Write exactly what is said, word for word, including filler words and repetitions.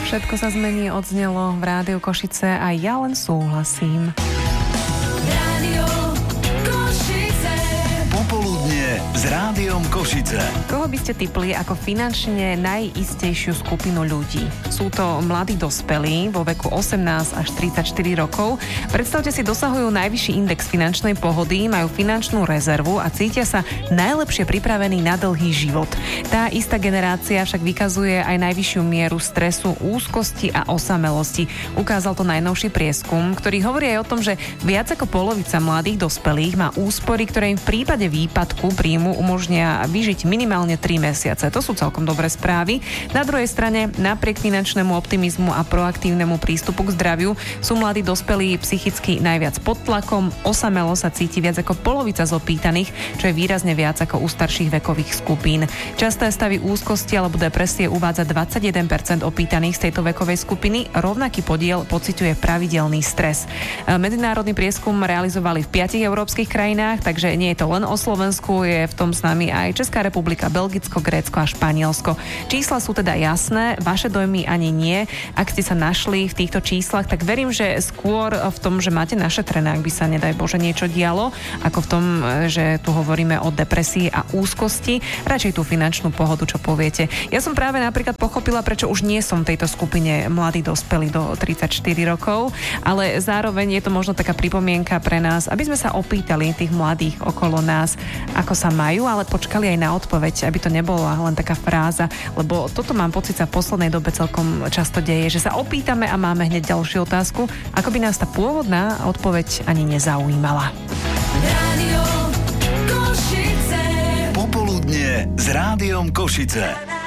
Všetko sa zmení, odznelo v Rádiu Košice a ja len súhlasím. Rádio Košice. Popoludnie s Rádiom Košice. Koho by ste tipli ako finančne najistejšiu skupinu ľudí? Sú to mladí dospelí vo veku osemnásť až tridsaťštyri rokov. Predstavte si, dosahujú najvyšší index finančnej pohody, majú finančnú rezervu a cítia sa najlepšie pripravení na dlhý život. Tá istá generácia však vykazuje aj najvyššiu mieru stresu, úzkosti a osamelosti. Ukázal to najnovší prieskum, ktorý hovorí aj o tom, že viac ako polovica mladých dospelých má úspory, ktoré im v prípade výpadku príjmu umožnia vyžiť minimálne tri mesiace. To sú celkom dobré správy. Na druhej strane, napriek finančnému optimizmu a proaktívnemu prístupu k zdraviu sú mladí dospelí psychicky najviac pod tlakom. Osamelo sa cíti viac ako polovica z opýtaných, čo je výrazne viac ako u starších vekových skupín. Časté stavy úzkosti alebo depresie uvádza dvadsaťjeden percent opýtaných z tejto vekovej skupiny. Rovnaký podiel pociťuje pravidelný stres. Medzinárodný prieskum realizovali v piatich európskych krajinách, takže nie je to len o Slovensku, je v tom s nami aj Česká republika, Belgicko, Grécko a Španielsko. Čísla sú teda jasné, vaše dojmy ani nie. Ak ste sa našli v týchto číslach, tak verím, že skôr v tom, že máte našetrené, ak by sa, nedaj Bože, niečo dialo, ako v tom, že tu hovoríme o depresii a úzkosti. Radšej tú finančnú pohodu, čo poviete. Ja som práve napríklad pochopila, prečo už nie som v tejto skupine mladí dospelí do tridsaťštyri rokov, ale zároveň je to možno taká pripomienka pre nás, aby sme sa opýtali tých mladých okolo nás, ako sa majú, ale počkali aj na odpoveď, aby to nebola len taká fráza, lebo toto mám pocit sa v poslednej dobe celkom často deje, že sa opýtame a máme hneď ďalšiu otázku, ako by nás tá pôvodná odpoveď ani nezaujímala. Rádio Košice. Popoludnie s Rádiom Košice.